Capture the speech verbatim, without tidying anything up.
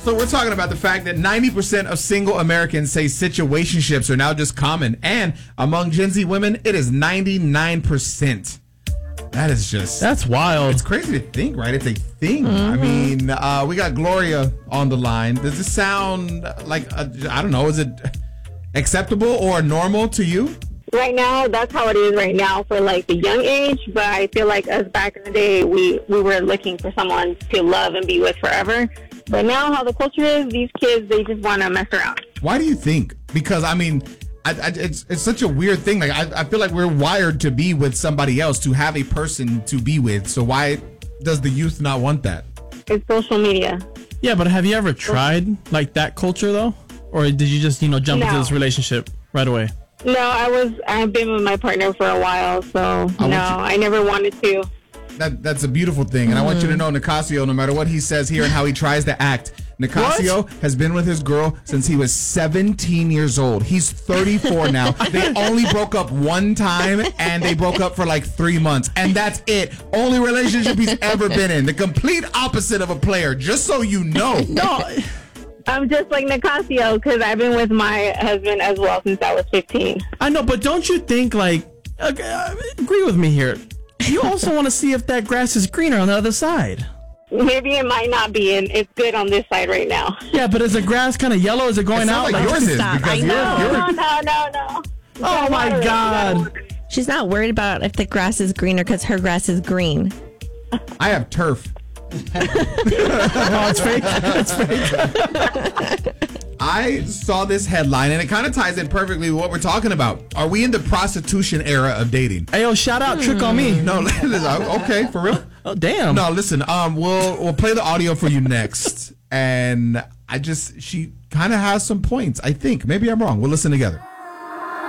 So we're talking about the fact that ninety percent of single Americans say situationships are now just common. And among Gen Z women, it is ninety-nine percent. That is just... That's wild. It's crazy to think, right? It's a thing. Mm-hmm. I mean, uh, we got Gloria on the line. Does this sound like, a, I don't know, is it acceptable or normal to you? Right now, that's how it is right now for like the young age. But I feel like us back in the day, we, we were looking for someone to love and be with forever. But now how the culture is, these kids, they just want to mess around. Why do you think? Because, I mean... I, I, it's it's such a weird thing. Like I, I feel like we're wired to be with somebody else, to have a person to be with. So why does the youth not want that? It's social media. Yeah, but have you ever tried like that culture though, or did you just you know jump no. into this relationship right away? No, I was. I've been with my partner for a while, so I no, I never wanted to. That that's a beautiful thing, and mm. I want you to know, Nicasio, no matter what he says here and how he tries to act. Nicasio what? has been with his girl since he was seventeen years old. He's thirty-four now. They only broke up one time, and they broke up for like three months. And that's it. Only relationship he's ever been in. The complete opposite of a player, just so you know. No, I'm just like Nicasio because I've been with my husband as well since I was fifteen. I know, but don't you think, like, uh, agree with me here. You also want to see if that grass is greener on the other side. Maybe it might not be, and it's good on this side right now. Yeah, but is the grass kind of yellow? Is it going it out? Like, like yours is. Stop. I know. You're, you're... No, no, no, no. Oh, my God. She's not worried about if the grass is greener because her grass is green. I have turf. Oh, it's fake. It's fake. I saw this headline, and it kind of ties in perfectly with what we're talking about. Are we in the prostitution era of dating? Hey, yo, shout out, Trick on Me. No, okay, for real? Oh, damn. No, listen, um, we'll we'll play the audio for you next. And I just, she kind of has some points, I think. Maybe I'm wrong. We'll listen together.